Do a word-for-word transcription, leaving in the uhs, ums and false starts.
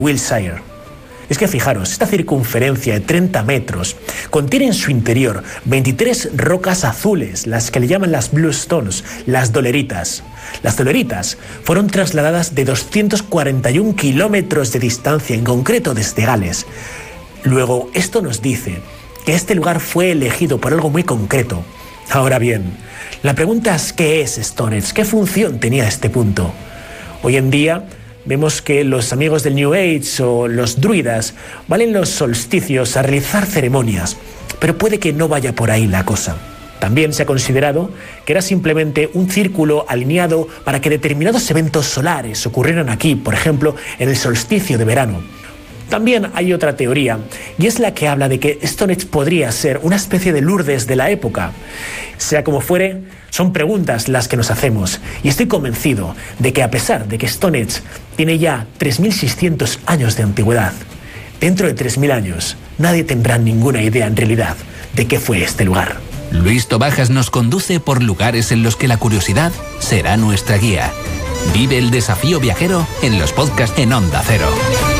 Wiltshire. Es que fijaros, esta circunferencia de treinta metros contiene en su interior veintitrés rocas azules, las que le llaman las Blue Stones, las doleritas. Las doleritas fueron trasladadas de doscientos cuarenta y un kilómetros de distancia, en concreto desde Gales. Luego, esto nos dice que este lugar fue elegido por algo muy concreto. Ahora bien, la pregunta es ¿qué es Stonehenge? ¿Qué función tenía este punto? Hoy en día vemos que los amigos del New Age o los druidas van en los solsticios a realizar ceremonias, pero puede que no vaya por ahí la cosa. También se ha considerado que era simplemente un círculo alineado para que determinados eventos solares ocurrieran aquí, por ejemplo, en el solsticio de verano. También hay otra teoría, y es la que habla de que Stonehenge podría ser una especie de Lourdes de la época. Sea como fuere, son preguntas las que nos hacemos, y estoy convencido de que a pesar de que Stonehenge tiene ya tres mil seiscientos años de antigüedad, dentro de tres mil años nadie tendrá ninguna idea en realidad de qué fue este lugar. Luis Tobajas nos conduce por lugares en los que la curiosidad será nuestra guía. Vive el desafío viajero en los podcasts en Onda Cero.